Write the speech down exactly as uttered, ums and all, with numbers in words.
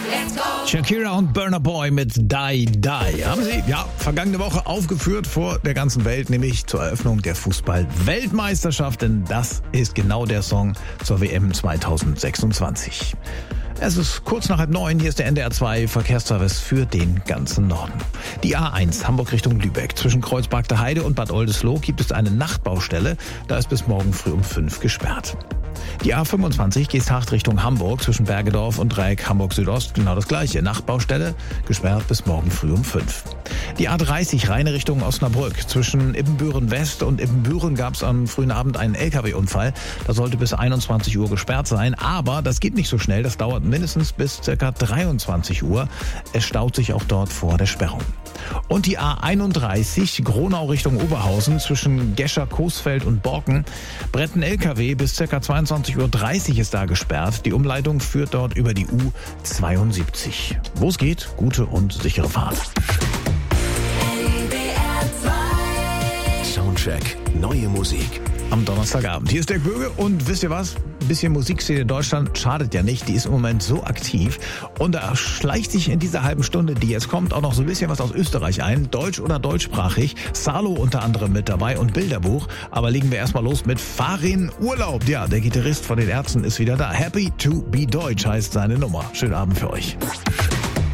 Shakira und Burna Boy mit Die Die haben sie, ja, vergangene Woche aufgeführt vor der ganzen Welt, nämlich zur Eröffnung der Fußball-Weltmeisterschaft, denn das ist genau der Song zur W M zweitausendsechsundzwanzig. Es ist kurz nach halb neun, hier ist der N D R zwei Verkehrsservice für den ganzen Norden. Die A eins Hamburg Richtung Lübeck. Zwischen Kreuzberg Heide und Bad Oldesloe gibt es eine Nachtbaustelle, da ist bis morgen früh um fünf gesperrt. Die A fünfundzwanzig Geesthacht Richtung Hamburg zwischen Bergedorf und Dreieck Hamburg Südost, genau das gleiche. Nachtbaustelle, gesperrt bis morgen früh um fünf. Die A dreißig Rheine Richtung Osnabrück. Zwischen Ibbenbüren West und Ibbenbüren gab es am frühen Abend einen L K W-Unfall. Da sollte bis einundzwanzig Uhr gesperrt sein, aber das geht nicht so schnell. Das dauert mindestens bis ca. dreiundzwanzig Uhr. Es staut sich auch dort vor der Sperrung. Und die A einunddreißig Gronau Richtung Oberhausen zwischen Gescher, Coesfeld und Borken brennt ein L K W bis ca. zweiundzwanzig Uhr dreißig ist da gesperrt. Die Umleitung führt dort über die U zweiundsiebzig. Wo es geht, gute und sichere Fahrt. Soundcheck, neue Musik. Am Donnerstagabend. Hier ist der Böge und wisst ihr was? Ein bisschen Musikszene in Deutschland schadet ja nicht. Die ist im Moment so aktiv. Und da schleicht sich in dieser halben Stunde, die jetzt kommt, auch noch so ein bisschen was aus Österreich ein. Deutsch oder deutschsprachig. Salo unter anderem mit dabei und Bilderbuch. Aber legen wir erstmal los mit Farin Urlaub. Ja, der Gitarrist von den Ärzten ist wieder da. Happy to be Deutsch heißt seine Nummer. Schönen Abend für euch.